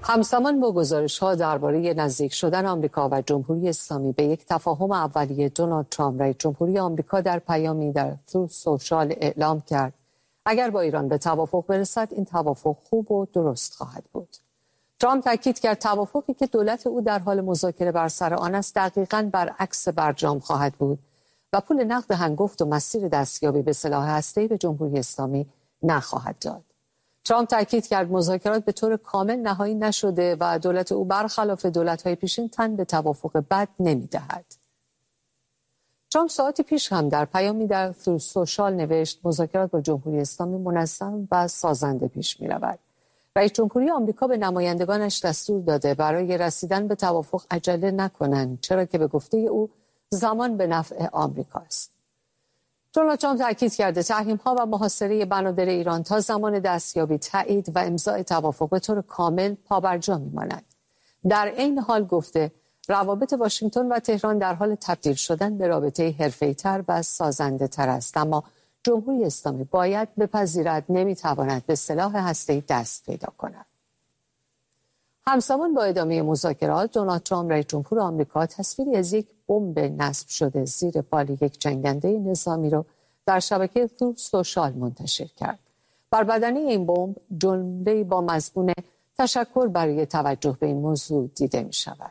همزمان با گزارش‌ها درباره نزدیک شدن آمریکا و جمهوری اسلامی به یک تفاهم اولیه، دونالد ترامپ رئیس جمهوری آمریکا در پیامی در تروث سوشال اعلام کرد اگر با ایران به توافق برسد این توافق خوب و درست خواهد بود. ترامپ تاکید کرد توافقی که دولت او در حال مذاکره بر سر آن است دقیقاً برعکس برجام خواهد بود و پول نقد هنگفت و مسیر دستیابی به سلاح هسته‌ای به جمهوری اسلامی نخواهد داد. ترامپ تاکید کرد مذاکرات به طور کامل نهایی نشده و دولت او برخلاف دولت‌های پیشین تن به توافق بد نمی‌دهد. ترامپ ساعتی پیش هم در پیامی در تروث سوشال نوشت مذاکرات با جمهوری اسلامی منظم و سازنده پیش می‌رود. رئیس جمهوری آمریکا به نمایندگانش دستور داده برای رسیدن به توافق عجله نکنند، چرا که به گفته او زمان به نفع آمریکاست. دونالد ترامپ تاکید کرده تحریم‌ها و محاصره بنادر ایران تا زمان دستیابی، تایید و امضای توافق به طور کامل پابرجا می‌ماند. در عین حال گفته روابط واشنگتن و تهران در حال تبدیل شدن به رابطه حرفه‌ای‌تر و سازنده‌تر است، اما جمهوری اسلامی باید بپذیرد نمی‌تواند به سلاح هسته‌ای دست پیدا کند. همزمان با ادامه مذاکرات، دونالد ترامپ رئیس جمهور آمریکا تصویری از یک بمب نصب شده زیر پای یک جنگنده نظامی را در شبکه تروث سوشال منتشر کرد. بر بدنه این بمب جمله‌ای با مضمون تشکر برای توجه به این موضوع دیده می شود.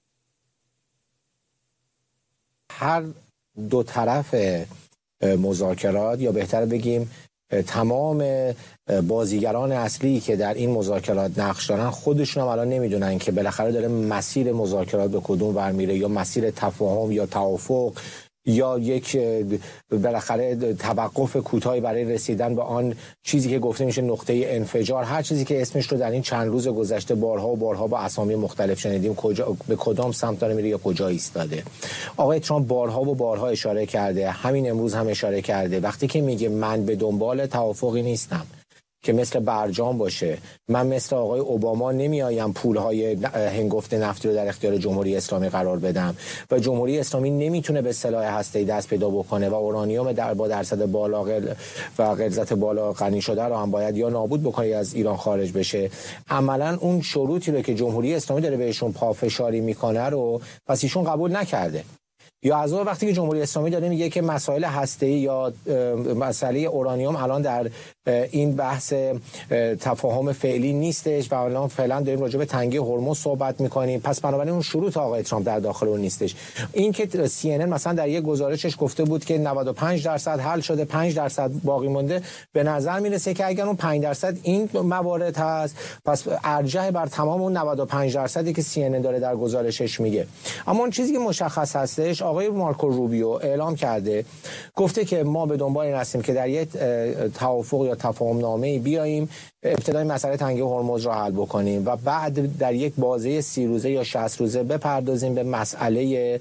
هر دو طرف مذاکرات، یا بهتر بگیم تمام بازیگران اصلی که در این مذاکرات نقش دارن، خودشون هم الان نمیدونن که بالاخره داره مسیر مذاکرات به کدوم ور میره، یا مسیر تفاهم یا توافق، یا یک بالاخره توقف کوتاهی برای رسیدن به آن چیزی که گفته میشه نقطه انفجار. هر چیزی که اسمش رو در این چند روز گذشته بارها و بارها با اسامی مختلف شنیدیم، به کدام سمت داره میره یا کجا ایستاده. آقای ترامپ بارها و بارها اشاره کرده، همین امروز هم اشاره کرده، وقتی که میگه من به دنبال توافقی نیستم که مثل برجام باشه، من مثل آقای اوباما نمیایم پولهای هنگفت نفتی رو در اختیار جمهوری اسلامی قرار بدم و جمهوری اسلامی نمیتونه به سلاح هسته‌ای دست پیدا بکنه و اورانیوم با درصد بالا و غلظت بالا غنی شده رو هم باید یا نابود بکنه یا از ایران خارج بشه. عملا اون شروطی رو که جمهوری اسلامی داره بهشون پافشاری میکنه رو پس ایشون قبول نکرده. یا از اون وقتی که جمهوری اسلامی داره میگه که مسائل هسته‌ای یا مسئله اورانیوم الان در این بحث تفاهم فعلی نیستش و الان فعلا داریم راجع به تنگی هرمز صحبت میکنیم، پس بنابراین اون شروط آقای ترامپ در داخل اون نیستش. این که CNN مثلا در یک گزارشش گفته بود که 95% حل شده، 5% باقی مونده، به نظر میرسه که اگر اون 5% این موارد هست، پس ارجح بر تمام اون 95% که CNN داره در گزارشش میگه. اما اون چیزی که مشخص هستش، آقای مارکو روبیو اعلام کرده، گفته که ما به دنبال این هستیم که در یک توافق یا تفاهم نامه‌ای بیاییم، ابتدای مسئله تنگی هرمز را حل بکنیم و بعد در یک بازه 30 روزه یا 60 روزه بپردازیم به مسئله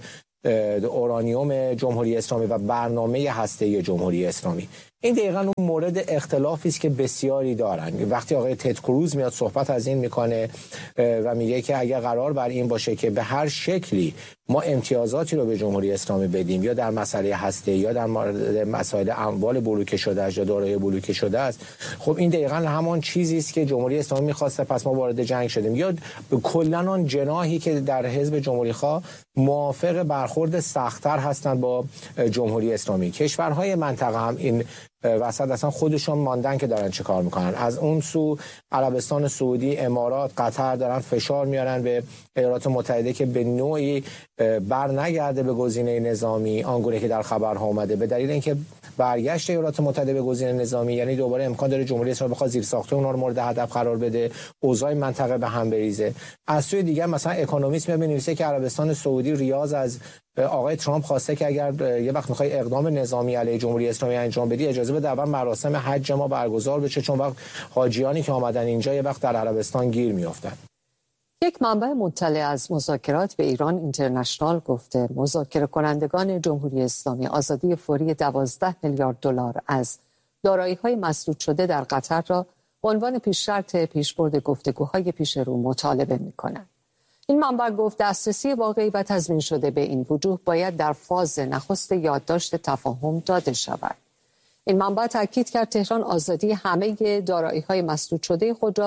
اورانیوم جمهوری اسلامی و برنامه هسته‌ای جمهوری اسلامی. این دقیقاً اون مورد اختلافی است که بسیاری دارن. وقتی آقای تد کروز میاد صحبت از این میکنه و میگه که اگر قرار بر این باشه که به هر شکلی ما امتیازاتی رو به جمهوری اسلامی بدیم، یا در مسئله هسته‌ای یا در مورد مسائل اموال بلوکه شده است یا دارایی بلوکه شده است، خب این دقیقاً همان چیزی است که جمهوری اسلامی می‌خواسته، پس ما وارد جنگ شدیم. یا کلاً آن جناحی که در حزب جمهوری‌خواه موافق برخورد سخت‌تر هستند با جمهوری اسلامی. کشورهای منطقه هم این وسط اصلا خودشون ماندن که دارن چه کار میکنن. از اون سو عربستان سعودی، امارات، قطر دارن فشار میارن به ایالات متحده که به نوعی بر نگرده به گزینه نظامی آنگونه که در خبرها اومده، به دلیل اینکه برگشت ایالات متحده به گزینه نظامی یعنی دوباره امکان داره جمهوری اسلامی بخواد زیر ساخته اونها رو مورد هدف قرار بده، اوضاع منطقه به هم بریزه. از سوی دیگه مثلا اکونومیست میاد بنویسه که عربستان سعودی ریاض از آقای ترامپ خواسته که اگر یه وقت میخوای اقدام نظامی علیه جمهوری اسلامی انجام بدی، اجازه بده اول مراسم حج ما برگزار بشه، چون وقت حاجیانی که آمدن اینجا یه وقت در عربستان گیر میافتن. یک منبع مطلع از مذاکرات به ایران اینترنشنال گفته مذاکره کنندگان جمهوری اسلامی آزادی فوری 12 میلیارد دلار از دارایی‌های مسدود شده در قطر را به عنوان پیش‌شرط پیشبرد گفتگوهای پیش رو مطالبه می‌کنند. این منبع گفت دسترسی واقعی و تضمین شده به این وجوه باید در فاز نخست یادداشت تفاهم داده شود. این منبع تاکید کرد تهران آزادی همه دارایی‌های مسدود شده خود را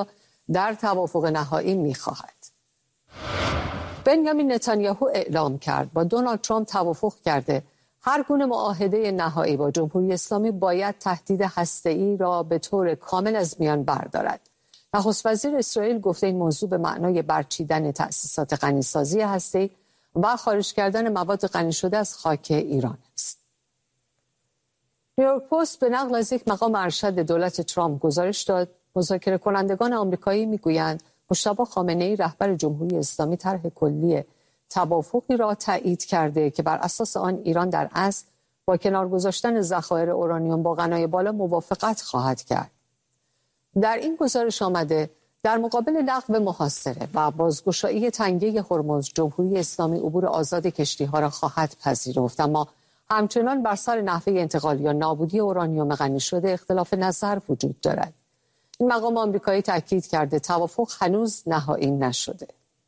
در توافق نهایی می‌خواهد. بنیامین نتانیاهو اعلام کرد با دونالد ترامپ توافق کرده هر گونه معاهده نهایی با جمهوری اسلامی باید تهدید هسته‌ای را به طور کامل از میان بردارد. نخست وزیر اسرائیل گفته این موضوع به معنای برچیدن تأسیسات غنیسازی هسته‌ای و خارج کردن مواد غنی شده از خاک ایران است. نیویورک پست به نقل از یک مقام ارشد دولت ترامپ گزارش داد مذاکره کنندگان آمریکایی میگویند مجتبی خامنه‌ای رهبر جمهوری اسلامی طرح کلی توافقی را تایید کرده که بر اساس آن ایران در اصل با کنار گذاشتن ذخایر اورانیوم با غنای بالا موافقت خواهد کرد. در این گزارش آمده در مقابل لغو محاصره و بازگشایی تنگه هرمز جمهوری اسلامی عبور آزاد کشتی‌ها را خواهد پذیرفت، اما همچنان بر سر نحوه انتقال یا نابودی اورانیوم غنی شده اختلاف نظر وجود دارد. این مقام آمریکایی تاکید کرده توافق هنوز نهایی نشده.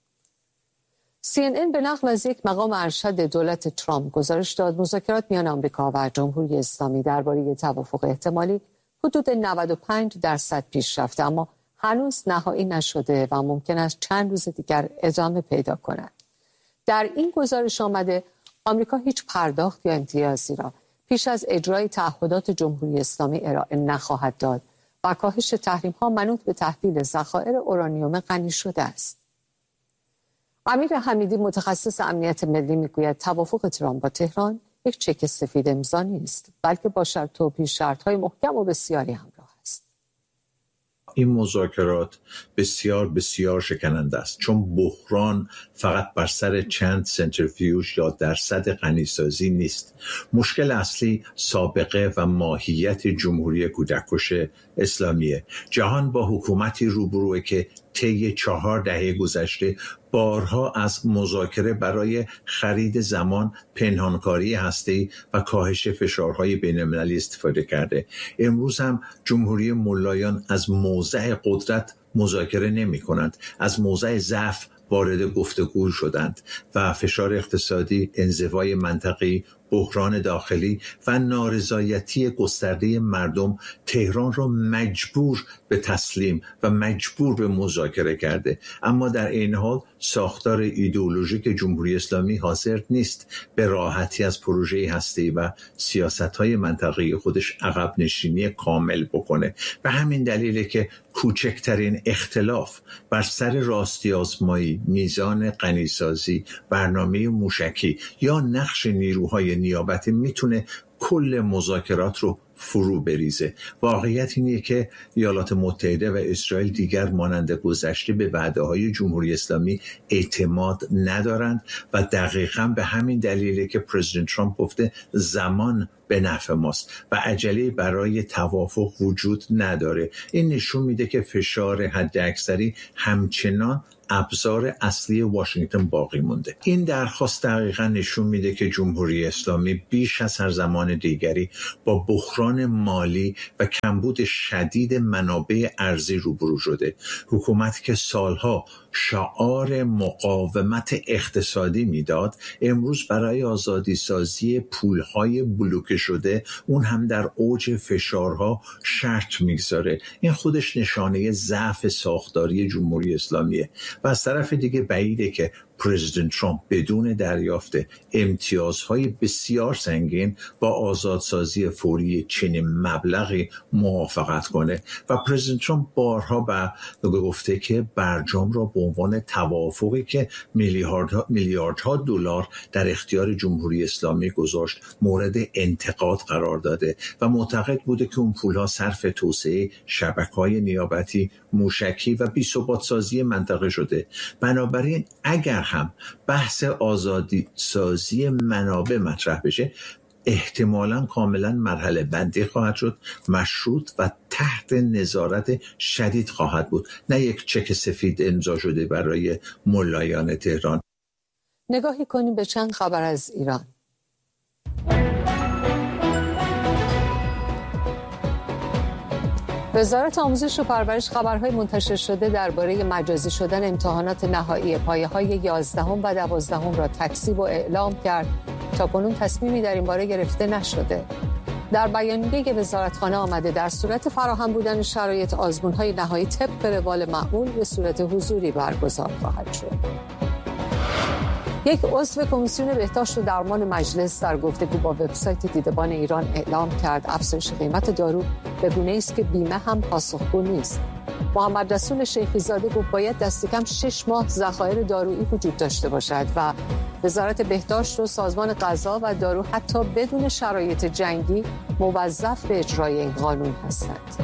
CNN به نقل از یک مقام ارشد دولت ترامپ گزارش داد مذاکرات میان آمریکا و جمهوری اسلامی درباره توافق احتمالی حدود 95% پیش رفته، اما هنوز نهایی نشده و ممکن است چند روز دیگر ادامه پیدا کند. در این گزارش آمده آمریکا هیچ پرداخت یا امتیازی را پیش از اجرای تعهدات جمهوری اسلامی ارائه نخواهد داد و کاهش تحریم‌ها منوط به تحویل ذخایر اورانیوم غنی شده است. امیر حمیدی متخصص امنیت ملی میگوید توافق ترامپ با تهران یک چک سفید امضا نیست، بلکه با شرط و پیش شرط‌های محکم و بسیاری همراه است. این مذاکرات بسیار بسیار شکننده است، چون بحران فقط بر سر چند سنتریفیوژ یا درصد غنیسازی نیست. مشکل اصلی سابقه و ماهیت جمهوری کودککش اسلامیه. جهان با حکومتی روبروه که طی 4 دهه گذشته بارها از مذاکره برای خرید زمان، پنهانکاری هسته‌ای و کاهش فشارهای بین‌المللی استفاده کرده. امروز هم جمهوری ملایان از موضع قدرت مذاکره نمی‌کنند، از موضع ضعف وارد گفتگو شدند و فشار اقتصادی، انزوای منطقی، بحران داخلی و نارضایتی گسترده مردم تهران را مجبور به تسلیم و مجبور به مذاکره کرده. اما در این حال ساختار ایدئولوژیک جمهوری اسلامی حاضر نیست به راحتی از پروژه هسته‌ای و سیاست‌های منطقه‌ای خودش عقب نشینی کامل بکنه. به همین دلیله که کوچکترین اختلاف بر سر راستی آزمایی، میزان غنیسازی، برنامه موشکی یا نقش نیروهای نیابتی میتونه کل مذاکرات رو فرو بریزه. واقعیت اینه که ایالات متحده و اسرائیل دیگر مانند گذشته به وعده‌های جمهوری اسلامی اعتماد ندارند و دقیقاً به همین دلیله که پرزیدنت ترامپ گفته زمان به نفع ماست و عجله برای توافق وجود نداره. این نشون میده که فشار حداکثری همچنان ابزار اصلی واشنگتن باقی مونده. این درخواست دقیقاً نشون میده که جمهوری اسلامی بیش از هر زمان دیگری با بحران مالی و کمبود شدید منابع ارزی روبرو شده. حکومتی که سالها شعار مقاومت اقتصادی میداد، امروز برای آزادی سازی پولهای بلوکه شده، اون هم در اوج فشارها شرط میگذاره. این خودش نشانه ضعف ساختاری جمهوری اسلامیه. و از طرف دیگه بعیده که پرزیدنت ترامپ بدون دریافت امتیازهای بسیار سنگین با آزادسازی فوری چنین مبلغی موافقت کنه و پرزیدنت ترامپ بارها گفته که برجام را به عنوان توافقی که میلیاردها دلار در اختیار جمهوری اسلامی گذاشت مورد انتقاد قرار داده و معتقد بوده که اون پولها صرف توسعه شبکه‌های نیابتی، موشکی و بی‌ثبات‌سازی منطقه شده. بنابراین اگر هم بحث آزادی سازی منابع مطرح بشه، احتمالاً کاملاً مرحله بندی خواهد شد، مشروط و تحت نظارت شدید خواهد بود، نه یک چک سفید امضا شده برای ملایان تهران. نگاهی کنیم به چند خبر از ایران. وزارت آموزش و پرورش خبرهای منتشر شده درباره مجازی شدن امتحانات نهایی پایه‌های 11 و 12 را تکذیب و اعلام کرد. تاکنون تصمیمی در این باره گرفته نشده. در بیانیه وزارتخانه آمده در صورت فراهم بودن شرایط آزمون‌های نهایی طبق روال معمول به صورت حضوری برگزار خواهد شد. یک عضو کمیسیون بهداشت و درمان مجلس در گفتگو با وبسایت دیدبان ایران اعلام کرد افزایش قیمت دارو به گونه‌ای است که بیمه هم پاسخگو نیست. محمد رسول شیخی زاده گفت باید دست کم 6 ماه ذخایر دارویی وجود داشته باشد و وزارت بهداشت و سازمان غذا و دارو حتی بدون شرایط جنگی موظف به اجرای این قانون هستند.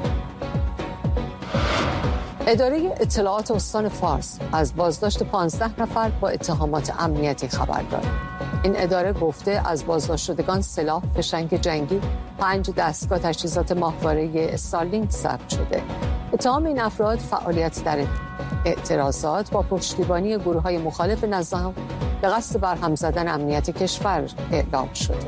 اداره اطلاعات استان فارس از بازداشت 15 نفر با اتهامات امنیتی خبر داد. این اداره گفته از بازداشت شدگان سلاح، فشنگ جنگی، 5 دستگاه تجهیزات ماهواره استارلینک ضبط شده. اتهام این افراد فعالیت در اعتراضات با پشتیبانی گروه‌های مخالف نظام به قصد برهم زدن امنیت کشور اعلام شده.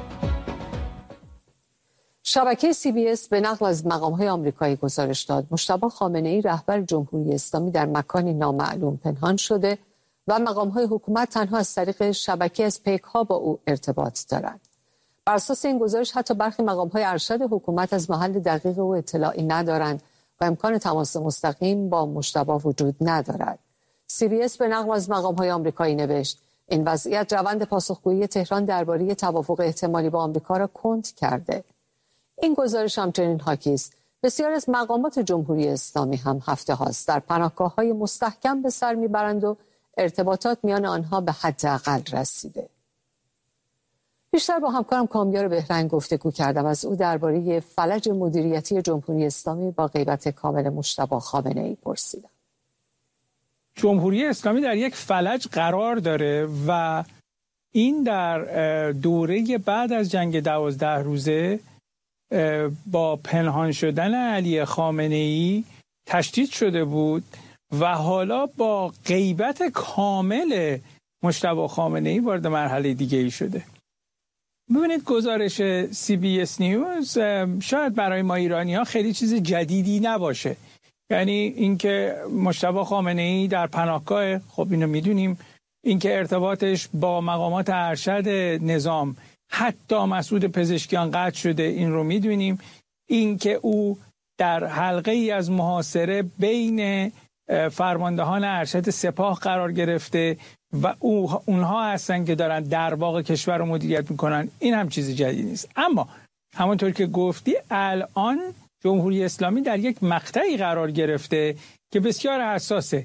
شبکه CBS به نقل از مقام‌های آمریکایی گزارش داد مجتبی خامنه‌ای رهبر جمهوری اسلامی در مکانی نامعلوم پنهان شده و مقام‌های حکومت تنها از طریق شبکه از پیک‌ها با او ارتباط دارند. بر اساس این گزارش حتی برخی مقام‌های ارشد حکومت از محل دقیق او اطلاعی ندارند و امکان تماس مستقیم با مجتبی وجود ندارد. CBS به نقل از مقام‌های آمریکایی نوشت این وضعیت روند پاسخگویی تهران درباره توافق احتمالی با آمریکا را کند کرده. این گزارش همچنین حاکی است بسیار از مقامات جمهوری اسلامی هم هفته هاست در پناهگاه‌های مستحکم به سر میبرند و ارتباطات میان آنها به حداقل رسیده. بیشتر با همکارم کامیار بهرنگ گفتگو کردم، از او درباره فلج مدیریتی جمهوری اسلامی با غیبت کامل مجتبی خامنه‌ای پرسیدم. جمهوری اسلامی در یک فلج قرار داره و این در دوره بعد از جنگ 12 روزه با پنهان شدن علی خامنه‌ای تشدید شده بود و حالا با غیبت کامل مجتبی خامنه‌ای وارد مرحله دیگه ای شده. ببینید گزارش CBS نیوز شاید برای ما ایرانی‌ها خیلی چیز جدیدی نباشه، یعنی اینکه مجتبی خامنه‌ای در پناهگاه، خب اینو میدونیم، اینکه ارتباطش با مقامات ارشد نظام حتی مسعود پزشکیان قطع شده این رو میدونیم، اینکه او در حلقه ای از محاصره بین فرماندهان ارشد سپاه قرار گرفته و اونها هستن که دارن در واقع کشور رو مدیریت میکنن، این هم چیز جدید نیست. اما همونطور که گفتی الان جمهوری اسلامی در یک مقطعی قرار گرفته که بسیار حساسه.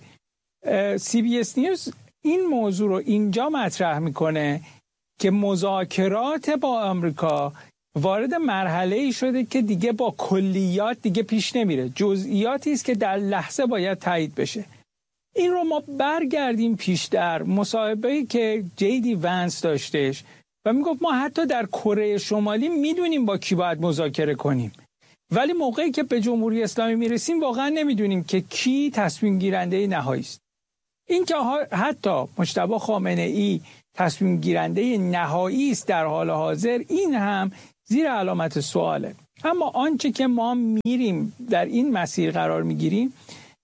CBS نیوز این موضوع رو اینجا مطرح میکنه که مذاکرات با آمریکا وارد مرحله‌ای شده که دیگه با کلیات دیگه پیش نمیره، جزئیاتی است که در لحظه باید تایید بشه. این رو ما برگردیم پیش در مصاحبه‌ای که JD Vance داشتش و میگفت ما حتی در کره شمالی میدونیم با کی باید مذاکره کنیم، ولی موقعی که به جمهوری اسلامی میرسیم واقعا نمیدونیم که کی تصمیم گیرنده نهایی است. این که حتی مجتبی خامنه‌ای تصمیم گیرنده نهایی است در حال حاضر، این هم زیر علامت سواله. اما آنچه که ما میریم در این مسیر قرار میگیریم،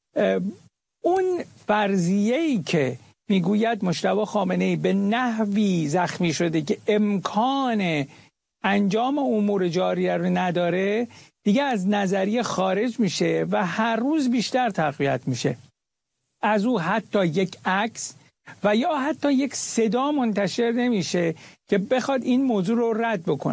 اون فرضیه‌ای که میگوید مجتبی خامنه‌ای به نحوی زخمی شده که امکان انجام امور جاریه رو نداره، دیگه از نظریه خارج میشه و هر روز بیشتر تقویت میشه. از او حتی یک عکس و یا حتی یک صدا منتشر نمیشه که بخواد این موضوع رو رد بکنه.